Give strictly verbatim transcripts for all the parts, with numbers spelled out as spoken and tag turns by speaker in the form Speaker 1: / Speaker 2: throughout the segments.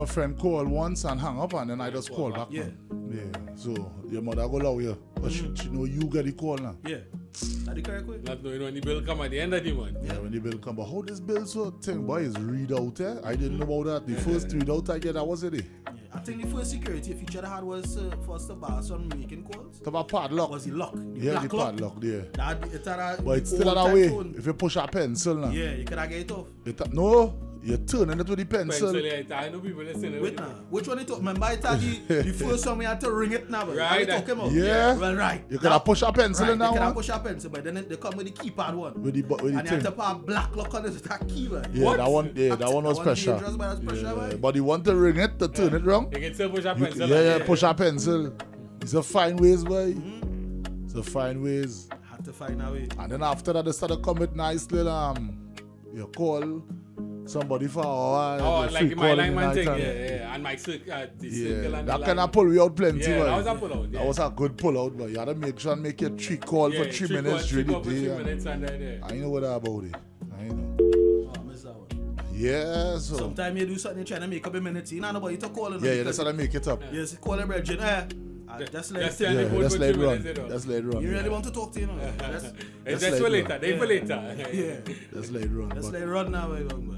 Speaker 1: A friend called once and hung up and then I just
Speaker 2: Call
Speaker 1: called
Speaker 2: back.
Speaker 1: back.
Speaker 3: Yeah.
Speaker 1: man. Yeah. So your mother go allow you. But
Speaker 3: Mm-hmm.
Speaker 1: she, she know you get the call now.
Speaker 3: Yeah. That the correct way?
Speaker 2: Not knowing when the bill come at the end of the month.
Speaker 1: Yeah, when the bill come. But how this bill so thing, boy, is read out eh? I didn't know about that. The first read out I get, that was it. Eh?
Speaker 3: Yeah. I think the first security feature I had was uh, for us to boss on making calls.
Speaker 1: To have a padlock.
Speaker 3: Was the lock. The
Speaker 1: Yeah,
Speaker 3: black
Speaker 1: the
Speaker 3: lock.
Speaker 1: padlock there.
Speaker 3: That, it had a,
Speaker 1: But it's
Speaker 3: the
Speaker 1: still
Speaker 3: old
Speaker 1: that
Speaker 3: type
Speaker 1: way.
Speaker 3: phone.
Speaker 1: If you push a pencil now.
Speaker 3: Yeah, you could have get it off.
Speaker 1: It, no, you're turning it with the pencil.
Speaker 2: Pencil, yeah, I know people listening.
Speaker 3: Wait now. Which one you talk? Remember I told you the first one we had to ring it now. But
Speaker 2: Right,
Speaker 3: What you talking about?
Speaker 1: Yeah.
Speaker 3: Well, right.
Speaker 1: You could have push a pencil
Speaker 3: Right,
Speaker 1: in
Speaker 3: you
Speaker 1: that
Speaker 3: could have
Speaker 1: one.
Speaker 3: push a pencil, but then they come with the keypad one.
Speaker 1: With the, bu- with the
Speaker 3: And you have
Speaker 1: thing.
Speaker 3: to put a black lock on it with that key, man.
Speaker 1: Yeah,
Speaker 2: What?
Speaker 1: that one, yeah, that one was
Speaker 3: That one
Speaker 1: pressure.
Speaker 3: dangerous, but that's pressure,
Speaker 1: Yeah,
Speaker 3: man.
Speaker 1: but you want to ring it to turn it wrong.
Speaker 2: You can still push a
Speaker 1: You-
Speaker 2: pencil.
Speaker 1: yeah, yeah,
Speaker 2: like,
Speaker 1: push a pencil. It's a fine ways, boy.
Speaker 3: Mm-hmm.
Speaker 1: It's a fine ways.
Speaker 3: Had to find a way.
Speaker 1: And then after that, they started come with nice little um, you call somebody for our
Speaker 2: Oh,
Speaker 1: the
Speaker 2: like
Speaker 1: free
Speaker 2: the
Speaker 1: call
Speaker 2: My
Speaker 1: in
Speaker 2: Line
Speaker 1: the
Speaker 2: Man
Speaker 1: night
Speaker 2: thing,
Speaker 1: time.
Speaker 2: yeah, yeah. And my circle, uh, the
Speaker 1: Yeah,
Speaker 2: circle and the
Speaker 1: that
Speaker 2: line.
Speaker 1: kind of pull you out plenty,
Speaker 2: Yeah,
Speaker 1: boy.
Speaker 2: that was a pull out, yeah.
Speaker 1: That was a good pull out, but you had to make sure and make your three call
Speaker 2: Yeah,
Speaker 1: for three,
Speaker 2: call-
Speaker 1: minutes
Speaker 2: three
Speaker 1: during
Speaker 2: call
Speaker 1: the
Speaker 2: for
Speaker 1: day.
Speaker 2: three
Speaker 1: and
Speaker 2: minutes and then, yeah.
Speaker 1: I know what about it. I know.
Speaker 3: Oh, I missed that one.
Speaker 1: Yeah, so.
Speaker 3: Sometimes you do something, you try to make up a minute. You know nobody to call it.
Speaker 1: Yeah, yeah, that's how I make it up.
Speaker 3: Yes, call a virgin. Eh, uh, just let
Speaker 2: Just
Speaker 3: it
Speaker 2: tell
Speaker 1: Yeah,
Speaker 2: me phone
Speaker 1: that's
Speaker 2: for
Speaker 1: let it
Speaker 2: three
Speaker 1: run.
Speaker 2: minutes, you know.
Speaker 1: That's let it run.
Speaker 3: You really
Speaker 1: yeah.
Speaker 3: want to talk to you, know? That's,
Speaker 2: It's
Speaker 1: That's
Speaker 2: just
Speaker 1: like
Speaker 2: for
Speaker 1: that.
Speaker 2: later. They for
Speaker 3: Yeah.
Speaker 2: later.
Speaker 3: yeah.
Speaker 1: That's let it run.
Speaker 3: Just
Speaker 1: but
Speaker 3: let it run now, eh, young boy.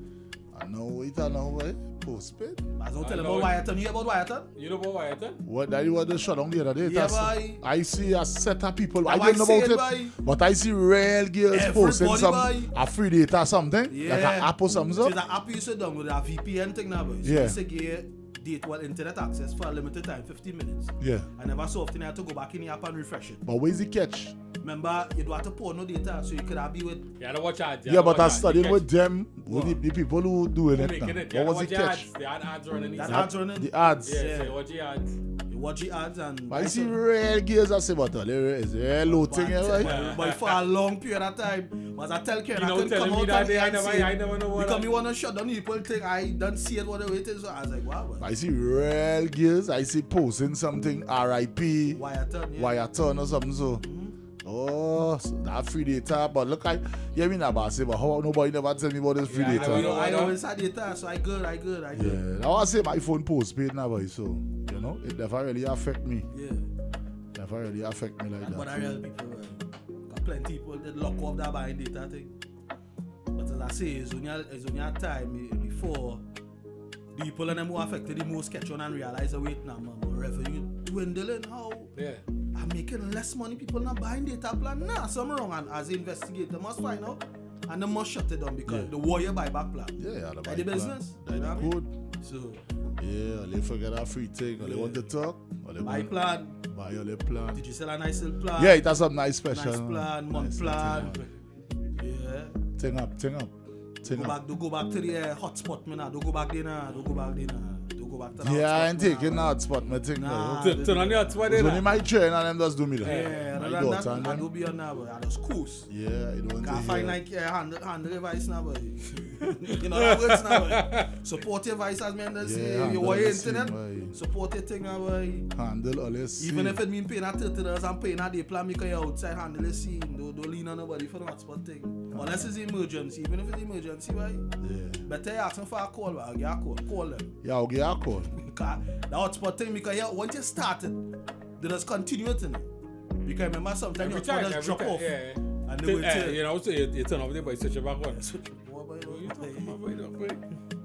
Speaker 1: I know it, I know, boy. Postpaid.
Speaker 3: I don't
Speaker 2: I
Speaker 3: tell him
Speaker 2: know
Speaker 3: about
Speaker 2: it.
Speaker 3: Wyerton. You hear about Wyerton?
Speaker 2: You know about Wyerton?
Speaker 1: What that you was the shut down the other day?
Speaker 3: Yeah,
Speaker 1: That's-
Speaker 3: boy.
Speaker 1: I see a set of people. I
Speaker 3: Now,
Speaker 1: don't know
Speaker 3: I say
Speaker 1: about
Speaker 3: it,
Speaker 1: it,
Speaker 3: boy.
Speaker 1: but I see real girls posting
Speaker 3: Everybody,
Speaker 1: some
Speaker 3: boy.
Speaker 1: a free data or something,
Speaker 3: Yeah.
Speaker 1: like an app or something.
Speaker 3: So
Speaker 1: So.
Speaker 3: the app you sit down with a V P N thing now, boy. So
Speaker 1: Yeah.
Speaker 3: you say get date well internet access for a limited time, fifteen minutes.
Speaker 1: Yeah,
Speaker 3: And never so often you have to go back in the app and refresh it.
Speaker 1: but where's the catch?
Speaker 3: Remember, you don't have to pour no data, so you could have be with.
Speaker 2: You gotta watch ads. you
Speaker 1: Yeah,
Speaker 2: gotta
Speaker 1: but I
Speaker 2: watch ads.
Speaker 1: studied
Speaker 2: You
Speaker 1: with
Speaker 2: catch-
Speaker 1: them, with the, the people who doing
Speaker 2: who
Speaker 1: it
Speaker 2: making
Speaker 1: now.
Speaker 2: it. You
Speaker 1: What
Speaker 2: gotta
Speaker 1: was the
Speaker 2: watch your
Speaker 1: catch?
Speaker 2: ads. They had ads running.
Speaker 3: That
Speaker 2: inside.
Speaker 3: ads running.
Speaker 1: The ads.
Speaker 2: Yeah,
Speaker 3: Yeah.
Speaker 2: so you watch your ads.
Speaker 3: You watch the ads and.
Speaker 1: But I see real girls that say, but it's real low thing, yeah, right?
Speaker 3: But, but for a long period of time, was I tell Karen
Speaker 2: You
Speaker 3: I
Speaker 2: know,
Speaker 3: couldn't
Speaker 2: telling
Speaker 3: come
Speaker 2: me
Speaker 3: out
Speaker 2: that
Speaker 3: and
Speaker 2: day, I
Speaker 3: and
Speaker 2: never,
Speaker 3: say
Speaker 2: I
Speaker 3: it.
Speaker 2: never know what.
Speaker 3: Because
Speaker 2: I-
Speaker 3: me want to shut down the people think I don't see it what the way it is. So I was like, wow.
Speaker 1: I see real girls, I see posting something R I P,
Speaker 3: Wyerton, yeah.
Speaker 1: Wyerton or something, so. Oh, so that free data, but look, I, yeah, me not about say, but how nobody never tell me about this free
Speaker 2: Yeah, I
Speaker 1: data.
Speaker 2: know,
Speaker 3: You know, I
Speaker 2: know.
Speaker 3: always had data, so I good, I good, I good.
Speaker 1: Yeah, now I say my phone postpaid now, boy, so, you know, it never really affect me.
Speaker 3: Yeah.
Speaker 1: Never really affect me like
Speaker 3: But I
Speaker 1: that.
Speaker 3: real people, uh, got plenty people that lock off that buying data thing. But as I say, it's only, a- it's only a time eh, before the people and them who affected the most catch on and realize, oh, wait, now, man, my revenue dwindling, how?
Speaker 2: Yeah.
Speaker 3: I'm making less money, people not buying data plan. Nah, something wrong. And as an investigator, must find out. And they must shut it down because
Speaker 1: Yeah.
Speaker 3: the warrior buyback plan.
Speaker 1: Yeah, yeah, the
Speaker 3: Like
Speaker 1: buy
Speaker 3: the
Speaker 1: plan.
Speaker 3: business.
Speaker 1: Like
Speaker 3: You know
Speaker 1: the
Speaker 3: what I mean?
Speaker 1: code.
Speaker 3: So,
Speaker 1: Yeah, they forget that free thing, or they
Speaker 3: Yeah.
Speaker 1: want to talk, or they
Speaker 3: buy
Speaker 1: want
Speaker 3: plan.
Speaker 1: buy your little plan.
Speaker 3: Did you sell a nice little plan?
Speaker 1: Yeah, it has some nice special.
Speaker 3: Nice plan, month
Speaker 1: Nice
Speaker 3: plan.
Speaker 1: thing.
Speaker 3: Yeah.
Speaker 1: Thing up, thing up, thing
Speaker 3: Go
Speaker 1: up.
Speaker 3: back, don't go back to the uh, hotspot, man. Don't go back there, nah. Don't go back there, nah. Don't go back to the
Speaker 1: Yeah, I
Speaker 3: hotspot,
Speaker 1: ain't
Speaker 3: nah.
Speaker 1: taking that spot, my thing.
Speaker 3: Nah.
Speaker 1: though.
Speaker 2: Turn turn on your hotspot
Speaker 1: It's
Speaker 2: there.
Speaker 1: only my train and them just do me that.
Speaker 3: Yeah,
Speaker 1: my
Speaker 3: other
Speaker 1: daughter
Speaker 3: than that,
Speaker 1: and
Speaker 3: I
Speaker 1: them.
Speaker 3: don't be on now, but I just coast.
Speaker 1: Yeah, I don't want
Speaker 3: Can't
Speaker 1: to
Speaker 3: find
Speaker 1: hear.
Speaker 3: like uh, hand, hand device now, but you know that works now. But support your device as man does
Speaker 1: Yeah,
Speaker 3: say. You
Speaker 1: handle
Speaker 3: want your
Speaker 1: the same
Speaker 3: internet,
Speaker 1: way.
Speaker 3: support your thing now, boy.
Speaker 1: Handle all this.
Speaker 3: Even if it mean paying at thirty dollars and paying at the plan, make you outside handle the scene. Don't, don't lean on nobody for the hotspot thing. Unless it's emergency, even if it's emergency, boy.
Speaker 1: Yeah.
Speaker 3: Better you ask them for a call, but I'll get a call. Call them.
Speaker 1: Yeah, I'll get a call.
Speaker 3: Because the hotspot thing, because yeah, once you start it, they just continue it. innit? Because remember sometimes
Speaker 2: Every
Speaker 3: your
Speaker 2: time,
Speaker 3: hotspot just
Speaker 2: every
Speaker 3: drop
Speaker 2: time.
Speaker 3: off.
Speaker 2: Yeah.
Speaker 3: And they
Speaker 2: Turn-
Speaker 3: will
Speaker 2: eh,
Speaker 3: tell
Speaker 2: You know, so you, you turn off the voice, switch your back on.
Speaker 3: What about
Speaker 2: What you
Speaker 3: you?
Speaker 2: talking about, boy? Don't quick.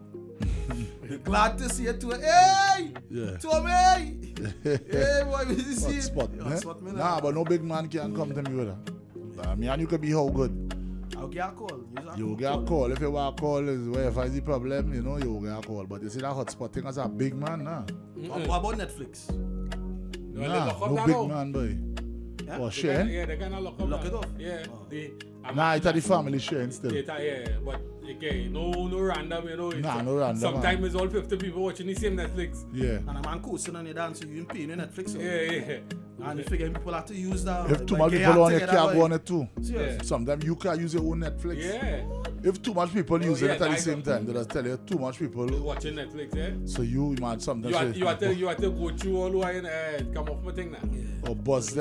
Speaker 3: Glad to see you too. Hey!
Speaker 1: Yeah.
Speaker 3: Tommy! Hey, boy, we see you.
Speaker 1: Spot, eh?
Speaker 3: Hotspot, man.
Speaker 1: Nah, but no big man can come to me with that. But me and you could be how good.
Speaker 3: I'll get a call.
Speaker 1: You will get a call. If you want a call, is wherever is the problem, you know, you will get a call. But you see that hotspot thing as a big man, nah.
Speaker 3: What what about Netflix?
Speaker 2: No, they
Speaker 1: Nah,
Speaker 2: lock up
Speaker 1: no
Speaker 2: now,
Speaker 1: big
Speaker 2: no.
Speaker 1: man, boy.
Speaker 3: Yeah?
Speaker 1: Or
Speaker 2: They
Speaker 1: share.
Speaker 2: kinda- Yeah, they kind of lock up.
Speaker 3: Lock
Speaker 2: now.
Speaker 3: it off?
Speaker 2: Yeah.
Speaker 3: Oh.
Speaker 2: They, I'm-
Speaker 1: Nah, it's a the family sharing still.
Speaker 2: It, uh, yeah, but okay, no, no random, you know. It's,
Speaker 1: Nah, no random,
Speaker 2: Sometimes
Speaker 1: man.
Speaker 2: it's all fifty people watching the same Netflix.
Speaker 1: Yeah.
Speaker 3: And a man coasting on your dance, so you ain't paying your Netflix. so-
Speaker 2: Yeah, yeah.
Speaker 3: And you figure people have to use that.
Speaker 1: If too
Speaker 3: like,
Speaker 1: much
Speaker 3: get
Speaker 1: people
Speaker 3: your
Speaker 1: on it,
Speaker 3: ticket
Speaker 1: can't
Speaker 3: that
Speaker 1: go
Speaker 3: way.
Speaker 1: on it too.
Speaker 3: Serious?
Speaker 2: Yeah.
Speaker 1: Sometimes you can use your own Netflix.
Speaker 2: Yeah.
Speaker 1: If too much people
Speaker 2: Oh,
Speaker 1: using
Speaker 2: yeah,
Speaker 1: it at the
Speaker 2: I
Speaker 1: same
Speaker 2: know.
Speaker 1: time, they just tell you too much people.
Speaker 2: Watching Netflix, yeah.
Speaker 1: So you might sometimes
Speaker 2: You have,
Speaker 1: say,
Speaker 2: you have to you have to go through all the way and uh, come off my thing now.
Speaker 1: or buzz